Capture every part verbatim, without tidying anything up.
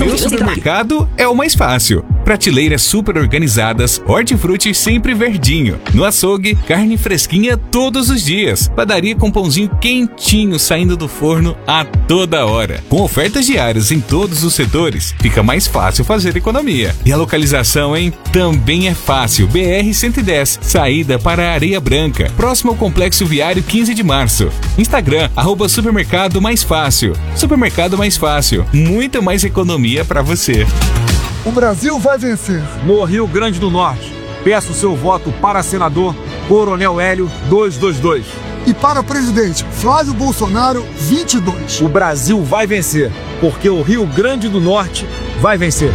Meu supermercado é o mais fácil. Prateleiras super organizadas, hortifruti sempre verdinho. No açougue, carne fresquinha todos os dias. Padaria com pãozinho quentinho saindo do forno a toda hora. Com ofertas diárias em todos os setores, fica mais fácil fazer economia. E a localização, hein? Também é fácil. B R cento e dez, saída para a Areia Branca, próximo ao Complexo Viário quinze de março. Instagram, arroba Supermercado Mais Fácil. Supermercado Mais Fácil, muita mais economia para você. O Brasil vai vencer. No Rio Grande do Norte, peço seu voto para senador Coronel Hélio duzentos e vinte e dois. E para presidente Flávio Bolsonaro vinte e dois. O Brasil vai vencer, porque o Rio Grande do Norte vai vencer.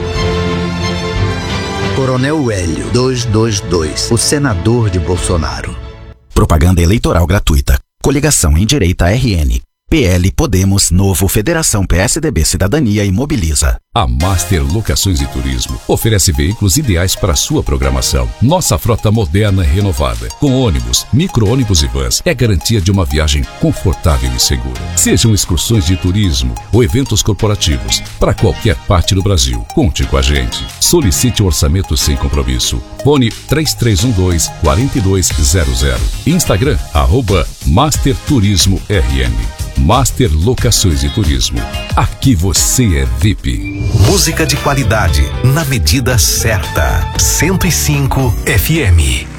Coronel Hélio duzentos e vinte e dois, o senador de Bolsonaro. Propaganda eleitoral gratuita. Coligação em Direita R N. P L Podemos, Novo, Federação P S D B Cidadania e Mobiliza. A Master Locações e Turismo oferece veículos ideais para sua programação. Nossa frota moderna e renovada, com ônibus, micro-ônibus e vans, é garantia de uma viagem confortável e segura. Sejam excursões de turismo ou eventos corporativos, para qualquer parte do Brasil, conte com a gente. Solicite um orçamento sem compromisso. Fone três três um dois, quatro dois zero zero. Instagram, arroba Master Turismo R N. Master Locações e Turismo. Aqui você é V I P. Música de qualidade, na medida certa. cento e cinco F M.